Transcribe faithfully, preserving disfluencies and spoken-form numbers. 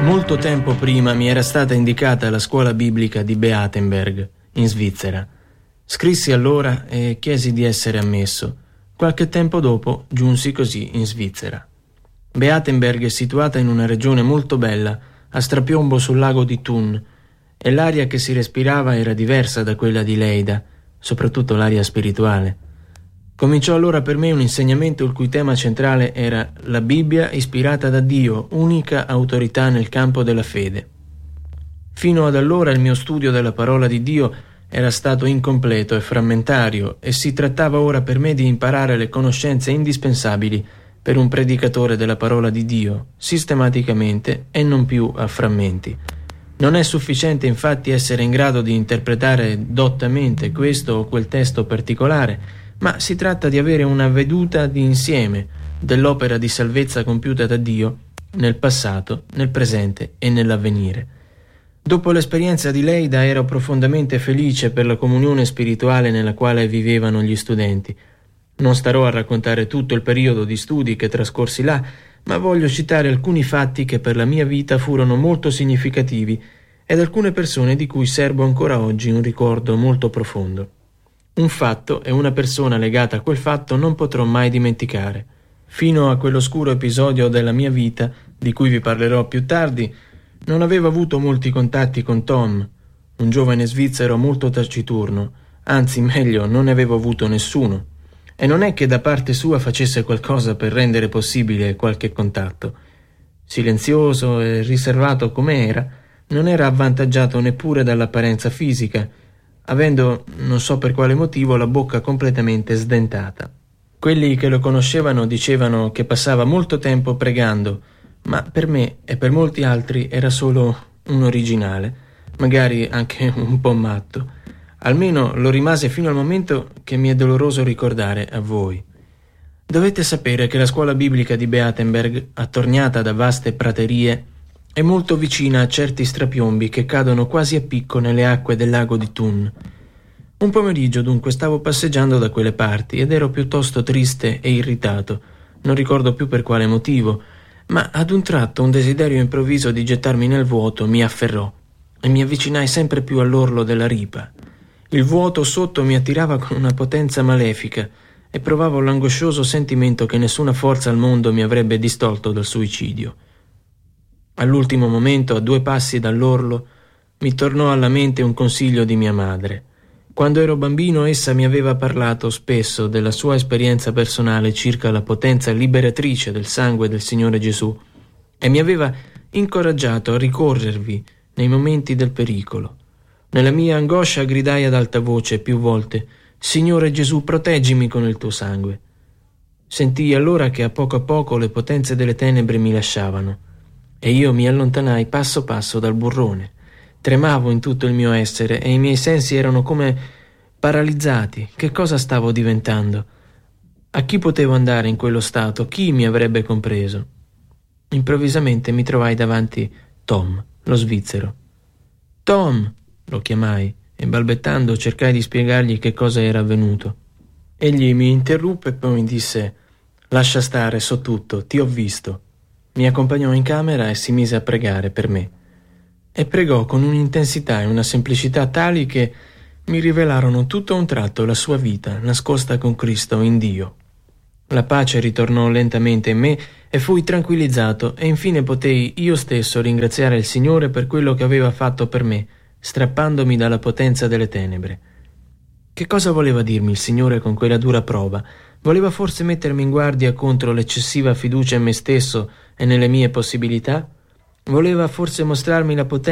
Molto tempo prima mi era stata indicata la scuola biblica di Beatenberg, in Svizzera. Scrissi allora e chiesi di essere ammesso. Qualche tempo dopo giunsi così in Svizzera. Beatenberg è situata in una regione molto bella, a strapiombo sul lago di Thun, e l'aria che si respirava era diversa da quella di Leida, soprattutto l'aria spirituale. Cominciò allora per me un insegnamento il cui tema centrale era la Bibbia ispirata da Dio, unica autorità nel campo della fede. Fino ad allora il mio studio della parola di Dio era stato incompleto e frammentario e si trattava ora per me di imparare le conoscenze indispensabili per un predicatore della parola di Dio, sistematicamente e non più a frammenti. Non è sufficiente infatti essere in grado di interpretare dottamente questo o quel testo particolare, ma si tratta di avere una veduta di insieme dell'opera di salvezza compiuta da Dio nel passato, nel presente e nell'avvenire. Dopo l'esperienza di Leida ero profondamente felice per la comunione spirituale nella quale vivevano gli studenti. Non starò a raccontare tutto il periodo di studi che trascorsi là, ma voglio citare alcuni fatti che per la mia vita furono molto significativi ed alcune persone di cui serbo ancora oggi un ricordo molto profondo. Un fatto e una persona legata a quel fatto non potrò mai dimenticare. Fino a quell'oscuro episodio della mia vita, di cui vi parlerò più tardi, non avevo avuto molti contatti con Tom, un giovane svizzero molto taciturno, anzi meglio, non ne avevo avuto nessuno. E non è che da parte sua facesse qualcosa per rendere possibile qualche contatto. Silenzioso e riservato come era, non era avvantaggiato neppure dall'apparenza fisica, avendo, non so per quale motivo, la bocca completamente sdentata. Quelli che lo conoscevano dicevano che passava molto tempo pregando, ma per me e per molti altri era solo un originale, magari anche un po' matto. Almeno lo rimase fino al momento che mi è doloroso ricordare a voi. Dovete sapere che la scuola biblica di Beatenberg, attorniata da vaste praterie, è molto vicina a certi strapiombi che cadono quasi a picco nelle acque del lago di Thun. Un pomeriggio dunque stavo passeggiando da quelle parti ed ero piuttosto triste e irritato, non ricordo più per quale motivo, ma ad un tratto un desiderio improvviso di gettarmi nel vuoto mi afferrò e mi avvicinai sempre più all'orlo della ripa. Il vuoto sotto mi attirava con una potenza malefica e provavo l'angoscioso sentimento che nessuna forza al mondo mi avrebbe distolto dal suicidio. All'ultimo momento, a due passi dall'orlo, mi tornò alla mente un consiglio di mia madre. Quando ero bambino essa mi aveva parlato spesso della sua esperienza personale circa la potenza liberatrice del sangue del Signore Gesù e mi aveva incoraggiato a ricorrervi nei momenti del pericolo. Nella mia angoscia gridai ad alta voce più volte: «Signore Gesù, proteggimi con il tuo sangue». Sentii allora che a poco a poco le potenze delle tenebre mi lasciavano e io mi allontanai passo passo dal burrone. Tremavo in tutto il mio essere e i miei sensi erano come paralizzati. Che cosa stavo diventando? A chi potevo andare in quello stato? Chi mi avrebbe compreso? Improvvisamente mi trovai davanti Tom, lo svizzero. «Tom!» lo chiamai e balbettando cercai di spiegargli che cosa era avvenuto. Egli mi interruppe e poi mi disse: «Lascia stare, so tutto, ti ho visto». Mi accompagnò in camera e si mise a pregare per me. E pregò con un'intensità e una semplicità tali che mi rivelarono tutto a un tratto la sua vita nascosta con Cristo in Dio. La pace ritornò lentamente in me e fui tranquillizzato e infine potei io stesso ringraziare il Signore per quello che aveva fatto per me, strappandomi dalla potenza delle tenebre. Che cosa voleva dirmi il Signore con quella dura prova? Voleva forse mettermi in guardia contro l'eccessiva fiducia in me stesso e nelle mie possibilità? Voleva forse mostrarmi la potenza